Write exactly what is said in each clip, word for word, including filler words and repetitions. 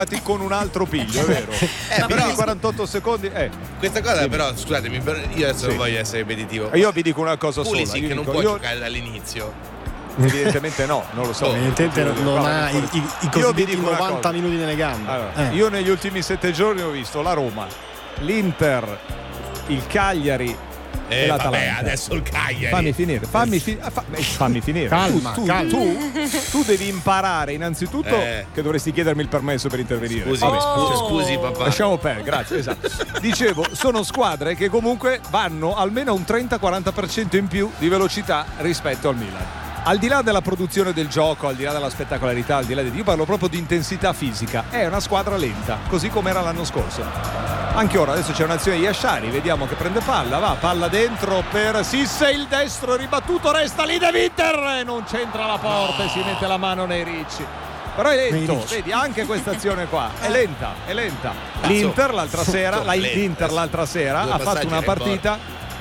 con un altro piglio, è vero? Eh, però però quarantotto secondi. Eh. Questa cosa, però, scusatemi, io adesso Sì. non voglio essere ripetitivo. Io vi dico una cosa sola. Pulisic Io che non dico, può io- giocare dall'inizio. Evidentemente no, non lo so. Oh, Evidentemente non, non ha i, i, i Io vi cosiddetti dico una novanta cosa. minuti nelle gambe. Allora, Eh. Io negli ultimi sette giorni ho visto la Roma, l'Inter, il Cagliari Eh, e vabbè, l'Atalanta. adesso il Cagliari. Fammi finire, fammi, fi- ah, fa- eh, fammi finire. Calma, tu, tu, calma. Tu, tu devi imparare innanzitutto Eh. che dovresti chiedermi il permesso per intervenire. Scusi, Vabbè, scusi, Oh. scusi, papà. Lasciamo perdere, grazie, esatto. Dicevo, sono squadre che comunque vanno almeno un trenta quaranta per cento in più di velocità rispetto al Milan. Al di là della produzione del gioco, al di là della spettacolarità, al di là di... Io parlo proprio di intensità fisica. È una squadra lenta, così come era l'anno scorso. Anche ora, adesso c'è un'azione di Yashari, vediamo che prende palla, va, palla dentro per Sisse, il destro ribattuto, resta lì De Winter, non c'entra la porta e si mette la mano nei ricci. Però è lento, Nei ricci. vedi, anche questa azione qua è lenta, è lenta. L'Inter l'altra sera, la, lenta, l'Inter adesso. l'altra sera Due ha fatto passaggi una nel partita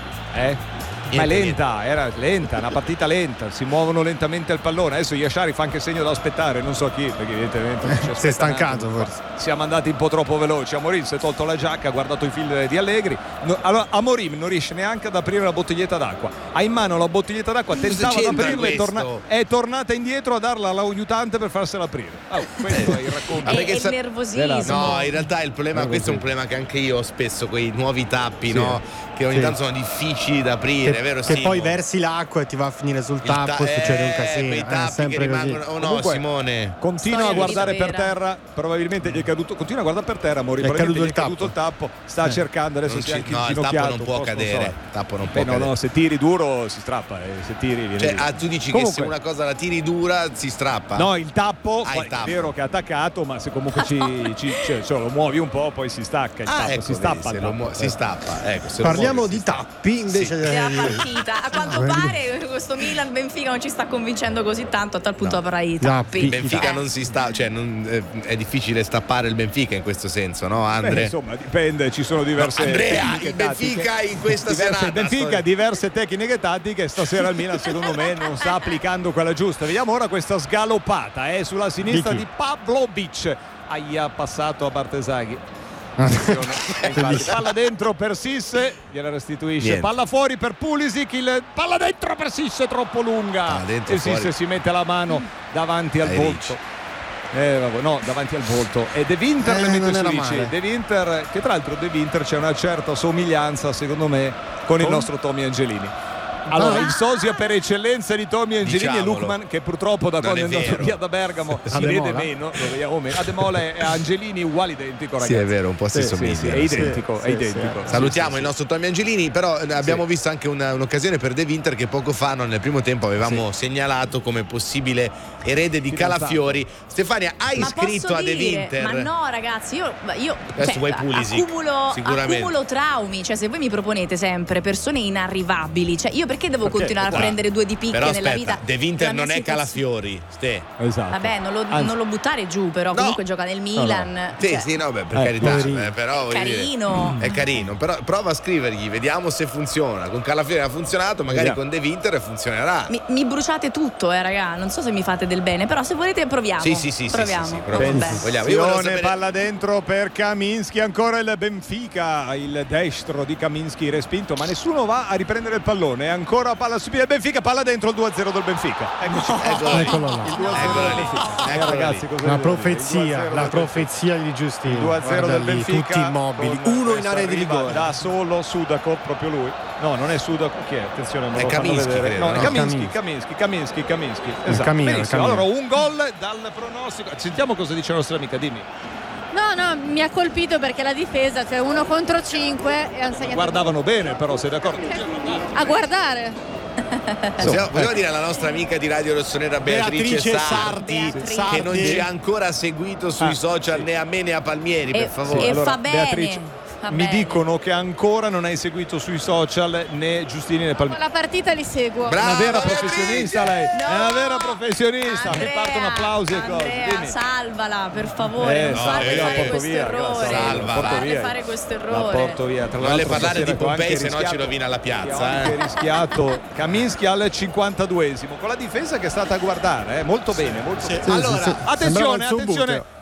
eh ma è Niente, lenta, era lenta, una partita lenta, si muovono lentamente il pallone. Adesso Yashari fa anche segno da aspettare, non so chi, perché evidentemente non ci Si è aspetta stancato, neanche. forse. Siamo andati un po' troppo veloci. Amorim si è tolto la giacca, ha guardato i film di Allegri. No, allora Amorim non riesce neanche ad aprire la bottiglietta d'acqua. Ha in mano la bottiglietta d'acqua, Cosa tentava di c'entra aprirla e questo? torna- è tornata indietro a darla all'aiutante per farsela aprire. Oh, questo è il racconto. Ah, È, perché è sa- nervosismo. No, in realtà il problema, Eh, questo è un così. problema che anche io ho spesso, quei nuovi tappi, Sì. no? Che ogni Sì. tanto sono difficili da aprire, Che, è vero? che Simo? poi versi l'acqua e ti va a finire sul Il ta- tappo e succede un eh, casino. quei È tappi che sempre così. rimangono. Oh no, Comunque, Simone. Continua Storia a di guardare vita per vera. terra, probabilmente gli è caduto. Continua a guardare per terra, Mori. Gli è probabilmente caduto gli è il caduto il tappo. Sta Eh. cercando, adesso Non si è ci- anche no, il tappo inginocchiato. non un può po' cadere. sconsolare. Il tappo non può Eh, no, cadere. no, se tiri duro si strappa, eh, se tiri viene Cioè, via. ah, tu dici Comunque, che se una cosa la tiri dura si strappa? No, il tappo, Ah, poi il tappo. è vero che è attaccato, ma se comunque ci, ci- cioè, cioè, lo muovi un po', poi si stacca il Ah, tappo, ecco, si vedi, stappa se il lo tappo. muo- si Eh. stappa. Ecco, se lo Parliamo muovi, di si stappa. tappi invece Della di- partita. A quanto Eh, pare questo Milan Benfica non ci sta convincendo così tanto, a tal punto No. avrai i Tappi. tappi. Benfica Eh. non si sta, cioè non- eh, è difficile stappare il Benfica in questo senso, no, Beh, Andre? insomma, dipende, ci sono diverse No, Andrea, tecniche il Benfica tattiche. in questa diverse, serata, il Benfica, sto- diverse tecniche tattiche. Stasera il Milan, secondo me, non sta applicando quella giusta. Vediamo ora questa sgaloppata eh, sulla sinistra Di di, chi? Pavlovic. Aia, passato a Bartesaghi. Attenzione. E infatti, palla dentro per Sisse, gliela restituisce. Niente. Palla fuori per Pulisic, il palla dentro per Sisse, troppo lunga. Ah, dentro, e Sisse fuori. si mette la mano davanti al Ai volto. Eh, vabbè, no, davanti al volto. E De Winter Eh, le mette non su era Ricci. male. De Winter, che tra l'altro De Winter c'è una certa somiglianza, secondo me, con il Con? nostro Tommy Angelini. Allora, Ah. il sosia per eccellenza di Tommy Angelini è Diciamolo. Lukman, che purtroppo da Non quando è è andato vero. via da Bergamo si Ademola? vede meno, lo vediamo meno. Ademola e Angelini uguali identico, ragazzi. Sì, è vero, un po' si Sì, sì, somigliano, sì, è sì. identico, Sì, è sì, identico. sì. Salutiamo Sì, sì, il sì. nostro Tommy Angelini, però eh, abbiamo Sì. visto anche una- un'occasione per De Winter che poco fa, no, nel primo tempo, avevamo segnalato come possibile erede di Fidanzato. Calafiori. Stefania, hai Ma scritto posso a De dire, Winter? ma no ragazzi, io, io Adesso cioè, vuoi Pulisic, accumulo, sicuramente. accumulo traumi, cioè se voi mi proponete sempre persone inarrivabili, cioè io perché devo Perché? continuare a Guarda, prendere due di picche Però nella aspetta, vita? De Winter della mia non è situazione? Calafiori, Ste. Esatto. Vabbè, non lo, Anzi, non lo buttare giù, però No. comunque gioca nel Milan. Sì, cioè, sì, no, beh, per Eh, carità, poverino. eh, però voglio dire, Carino. è carino, però prova a scrivergli, vediamo se funziona. Con Calafiori ha funzionato, magari Vediamo. con De Winter funzionerà. Mi, mi bruciate tutto, eh, raga. Non so se mi fate del bene, però se volete proviamo. Sì, sì, sì, sì, proviamo. sì, sì, Va proviamo. bene. Vogliamo. Io volevo Attenzione, sapere- palla dentro per Kaminski, ancora il Benfica, il destro di Kaminski respinto, ma nessuno va a riprendere il pallone, ancora palla subita il Benfica, palla dentro, il due a zero del Benfica. Eccoci, Eccolo lì. Eccolo là. il due a zero Eccolo del lì. Benfica. Eh, Eccolo ragazzi, lì. cosa La devo dire? Il due a profezia, zero la del profezia di Giustino. due a zero Guarda del lì, Benfica, tutti immobili, con uno in questa area di arriva rigore. da solo Sudakov, proprio lui. No, non è Sudakov, chi è? Attenzione, non È lo fanno Kaminski, vedere. credo, no, no? è Kaminski, Kaminski. Kaminski, Kaminski, Kaminski. Esatto. Camino, Benissimo. Camino. Allora, un gol dal pronostico. Sentiamo cosa dice la nostra amica, dimmi. No, no, mi ha colpito perché la difesa, cioè uno contro cinque e hanno segnato Guardavano bene, però, sei d'accordo? a guardare. Possiamo- vogliamo dire alla nostra amica di Radio Rossonera Beatrice, Beatrice Sardi, Beatrice. che non ci ha ancora seguito sui Ah, social sì. né a me né a Palmieri, per E, favore. e Allora, fa bene. Beatrice, fa mi bene. dicono che ancora non hai seguito sui social né Giustini né Palmieri. La partita li seguo. Brava, Una vera Beatrice! professionista lei, è una vera professionista. Andrea, Mi partono applausi e cose. Andrea, Dimmi. salvala per favore, Eh, non no, farle io la fare porto questo via, errore. grazie, salva, Non la farle porto via. fare questo La errore. porto via. Tra Non le l'altro parlare stasera di ho anche Pompei, se no ci rischiato- rovina la piazza, Ho anche eh. rischiato Kaminski al cinquantaduesimo con la difesa che è stata a guardare, eh, molto bene, molto bene. Sì, Allora, sì, sì. Sembrava attenzione, il suo attenzione. buco.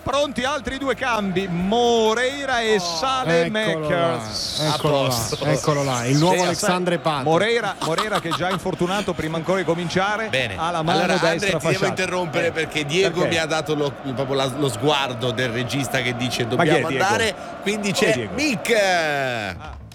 Pronti altri due cambi, Moreira e Saelemaekers. Eccolo là, eccolo là, il nuovo Sì, Alexandre Pato. Moreira, Moreira che è già infortunato prima ancora di cominciare. Bene, ha la mano allora destra Andre ti devo fasciata. interrompere Eh, perché Diego perché? mi ha dato lo, proprio la- lo sguardo del regista che dice chi è dobbiamo Diego? andare, quindi Chi è c'è Diego? Mick. Ah.